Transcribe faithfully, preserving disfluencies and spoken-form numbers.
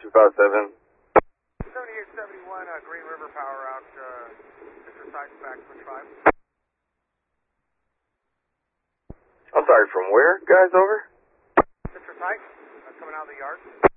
two five seven. seventy-eight seventy-one, uh, Green River power out, uh, Citrus Heights, back to five. I'm sorry, from where, guys, over? Citrus Heights, uh, coming out of the yard.